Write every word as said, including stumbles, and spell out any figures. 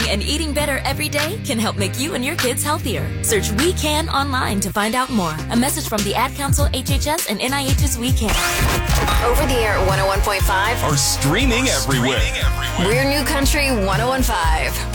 and eating better every day can help make you and your kids healthier. Search We Can online to find out more. A message from the Ad Council, H H S, and N I H's We Can. Over the air at one oh one point five. Or streaming everywhere. We're New Country one oh one point five.